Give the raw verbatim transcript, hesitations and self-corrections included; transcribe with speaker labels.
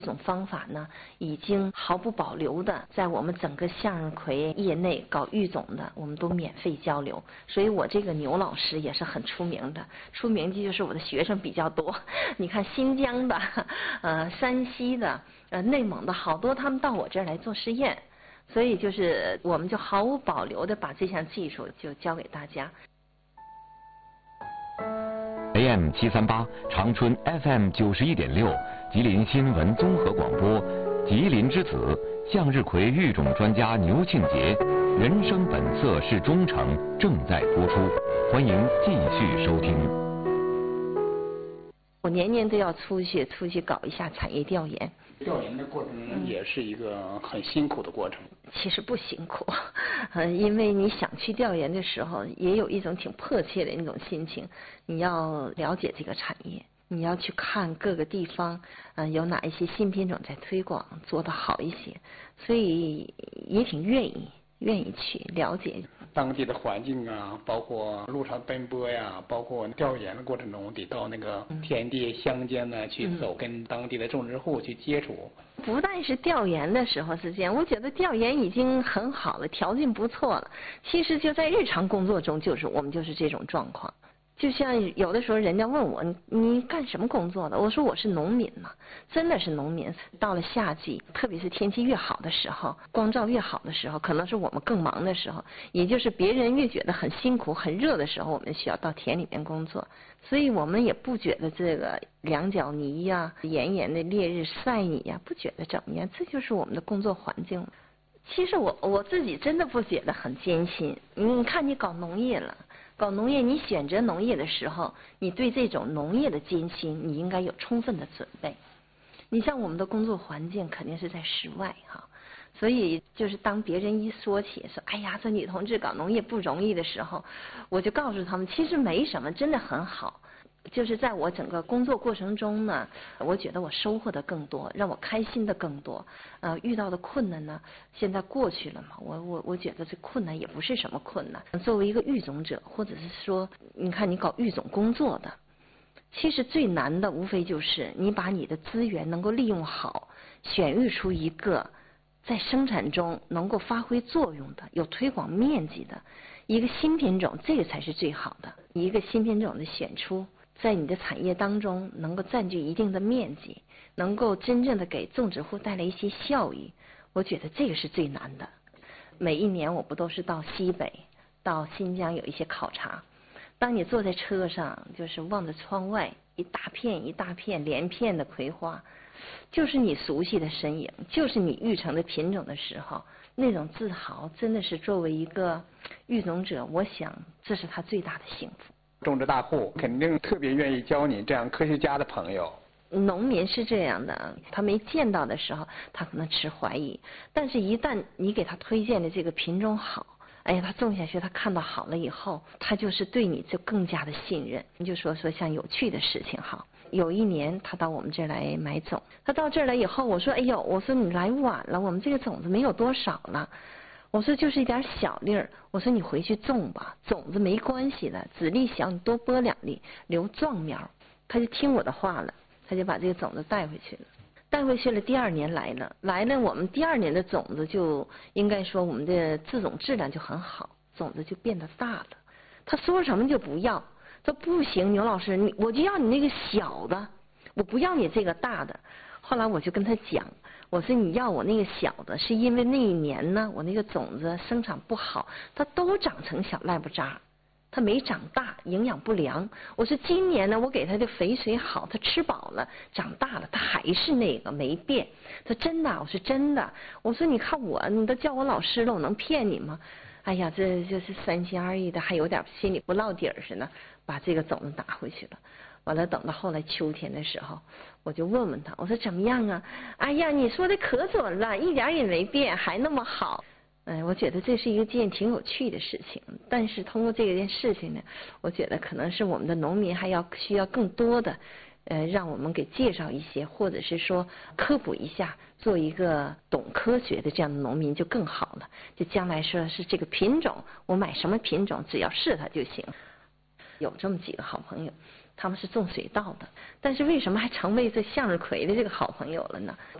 Speaker 1: 这种方法呢，已经毫不保留的在我们整个向日葵业内搞育种的，我们都免费交流。所以我这个牛老师也是很出名的，出名的就是我的学生比较多。你看新疆的、呃山西的、呃内蒙的好多，他们到我这儿来做实验，所以就是我们就毫无保留的把这项技术就教给大家。
Speaker 2: A M 七三八，长春 F M 九十一点六，吉林新闻综合广播，吉林之子，向日葵育种专家牛庆杰，人生本色是忠诚，正在播出，欢迎继续收听。
Speaker 1: 我年年都要出去出去搞一下产业调研。
Speaker 3: 调研的过程也是一个很辛苦的过程。
Speaker 1: 其实不辛苦，嗯，因为你想去调研的时候，也有一种挺迫切的那种心情。你要了解这个产业，你要去看各个地方，嗯，有哪一些新品种在推广，做得好一些，所以也挺愿意愿意去了解
Speaker 3: 当地的环境啊，包括路上奔波呀，包括调研的过程中得到那个田地乡间呢去走，跟当地的种植户去接触。
Speaker 1: 不但是调研的时候是这样，我觉得调研已经很好了，条件不错了。其实就在日常工作中，就是我们就是这种状况。就像有的时候人家问我，你你干什么工作的？我说我是农民嘛，真的是农民。到了夏季，特别是天气越好的时候，光照越好的时候，可能是我们更忙的时候，也就是别人越觉得很辛苦、很热的时候，我们需要到田里面工作。所以我们也不觉得这个两脚泥呀、炎炎的烈日晒你呀，不觉得怎么样，这就是我们的工作环境。其实我我自己真的不觉得很艰辛。你看你搞农业了。搞农业，你选择农业的时候，你对这种农业的艰辛，你应该有充分的准备。你像我们的工作环境肯定是在室外哈，所以就是当别人一说起说，哎呀，这女同志搞农业不容易的时候，我就告诉他们，其实没什么，真的很好。就是在我整个工作过程中呢，我觉得我收获的更多，让我开心的更多。呃，遇到的困难呢，现在过去了嘛，我我我觉得这困难也不是什么困难。作为一个育种者，或者是说，你看你搞育种工作的，其实最难的无非就是你把你的资源能够利用好，选育出一个在生产中能够发挥作用的、有推广面积的一个新品种，这个才是最好的。一个新品种的选出，在你的产业当中能够占据一定的面积，能够真正的给种植户带来一些效益，我觉得这个是最难的。每一年我不都是到西北、到新疆有一些考察，当你坐在车上，就是望着窗外一大片一大片连片的葵花，就是你熟悉的身影，就是你育成的品种的时候，那种自豪真的是作为一个育种者，我想这是他最大的幸福。
Speaker 3: 种植大户肯定特别愿意交你这样科学家的朋友。
Speaker 1: 农民是这样的，他没见到的时候，他可能持怀疑，但是一旦你给他推荐的这个品种好，哎呀，他种下去，他看到好了以后，他就是对你就更加的信任。你就说说像有趣的事情哈，有一年他到我们这儿来买种，他到这儿来以后，我说哎呦，我说你来晚了，我们这个种子没有多少了。我说就是一点小粒儿，我说你回去种吧，种子没关系的，籽粒小你多播两粒，留壮苗。他就听我的话了，他就把这个种子带回去了。带回去了，第二年来了，来了我们第二年的种子就应该说我们的自种质量就很好，种子就变得大了。他说什么就不要，说不行，牛老师，你我就要你那个小的，我不要你这个大的。后来我就跟他讲，我说你要我那个小的，是因为那一年呢，我那个种子生长不好，它都长成小赖布渣，它没长大，营养不良。我说今年呢，我给它的肥水好，它吃饱了，长大了，它还是那个没变。他真的，我说真的，我说你看我，你都叫我老师了，我能骗你吗？哎呀，这就是三心二意的，还有点心里不落底儿似的，把这个种子拿回去了。完了，等到后来秋天的时候，我就问问他，我说怎么样啊？哎呀，你说的可准了，一点也没变，还那么好。嗯，我觉得这是一个件挺有趣的事情。但是通过这件事情呢，我觉得可能是我们的农民还要需要更多的，呃，让我们给介绍一些，或者是说科普一下，做一个懂科学的这样的农民就更好了。就将来说是这个品种，我买什么品种，只要是它就行。 有这么几个好朋友，他们是种水稻的，但是为什么还成为这向日葵的这个好朋友了呢？